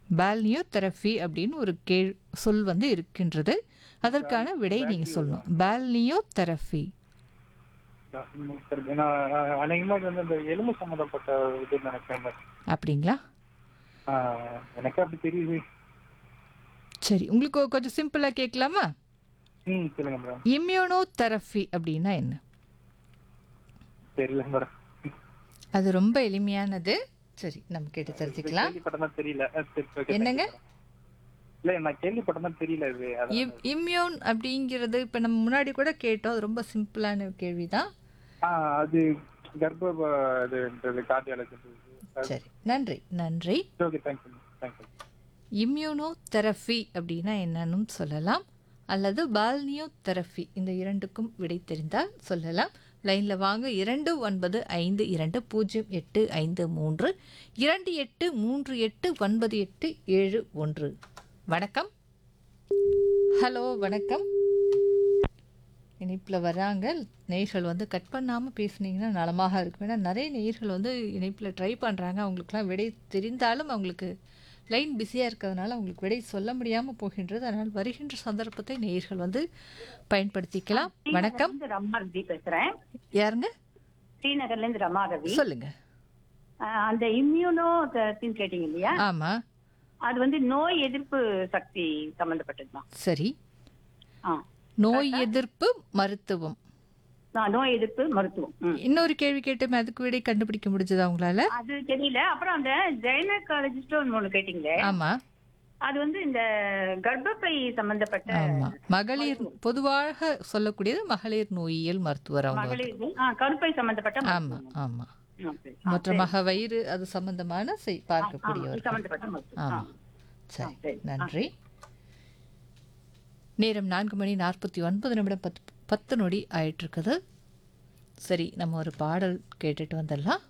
பால்னியோதெரபி அப்படின்னு ஒரு சொல் வந்து இருக்கின்றது. அதற்கான விடை நீங்க சொல்லணும். பால்னியோதெரபி. நான் அநேகமா இது வந்து இந்த எலும்பு சம்மந்தப்பட்ட இது நினைக்கிறேன் மேடம். அப்படிங்களா? எனக்கு அப்படி தெரியுது. சரி, உங்களுக்கு கொஞ்சம் சிம்பிளா கேட்கலாமா? சொல்லுங்க மேடம். இம்யூனோதெரபி அப்படின்னா என்ன? தெரியல மேடம். அது ரொம்ப எளிமையானது. சரி, நம்ம கேட்டு தெரிஞ்சுக்கலாம். கேள்விப்பட்டதா தெரியல. சரி, okay, என்னங்க? thank you madam. இல்ல நான் கேள்விப்பட்டதா தெரியல இது. இம்யூன் அப்படிங்கிறது இப்போ நம்ம முன்னாடி கூட கேட்டோம். அது ரொம்ப சிம்பிளான கேள்விதான். அது கர்ப்ப இதுன்றது கார்டியாலஜி. சரி, நன்றி நன்றி. Okay, thank you thank you. இம்யூனோதெரபி அப்படின்னா என்னன்னு சொல்லலாம், அல்லது பால்னியோதெரபி, இந்த இரண்டுக்கும் விடை தெரிந்தால் சொல்லலாம். லைனில் வாங்க. 29520853 28389871. வணக்கம். ஹலோ, வணக்கம். இணைப்பில் வராங்க நேயர்கள் வந்து கட் பண்ணாமல் பேசுனீங்கன்னா நலமாக இருக்கும். ஏன்னா நிறைய நேயர்கள் வந்து இணைப்பில் ட்ரை பண்ணுறாங்க. அவங்களுக்குலாம் விடை தெரிந்தாலும் அவங்களுக்கு லைன் பிஸியாக இருக்கிறதுனால அவங்களுக்கு விடை சொல்ல முடியாமல் போகின்றது. அதனால் வருகின்ற சந்தர்ப்பத்தை நேயர்கள் வந்து பயன்படுத்திக்கலாம். வணக்கம். ரமாரவி பேசுறேன். யாருங்க? ஸ்ரீநகர்ல இருந்து ரமாரவி. சொல்லுங்க. அந்த இம்யூனோ தெரபின்னு கேட்டீங்க இல்லையா? ஆமா. அது வந்து நோய் எதிர்ப்பு சக்தி சம்பந்தப்பட்டதுதான். சரி, நோய் எதிர்ப்பு மருத்துவம். நோய் எதிர்ப்பு மருத்துவம். இன்னொரு கேள்வி கேட்டுமே அதுக்கு விடை கண்டுபிடிக்க முடிஞ்சதா உங்களால? அது தெரியல. அப்புறம் அந்த கைனகாலஜிஸ்ட் ஒண்ணு கேட்டீங்களே, ஆமா, அது வந்து இந்த கர்ப்பப்பை சம்பந்தப்பட்ட. ஆமா, மகளிர் பொதுவாக சொல்லக்கூடியது மகளிர் நோயியல் மருத்துவர் அவங்க. மகளிர் கருப்பை சம்பந்தப்பட்ட. ஆமா ஆமா. மற்ற வயிறு அது சம்பந்தமான பார்க்கக்கூடியவர். சம்பந்தப்பட்ட மருத்துவம். ஆமா. சரி, நன்றி. நேரம் 4:49 10 நொடி ஆயிட்டு இருக்குது. சரி, நம்ம ஒரு பாடல் கேட்டுட்டு வந்துடலாம்.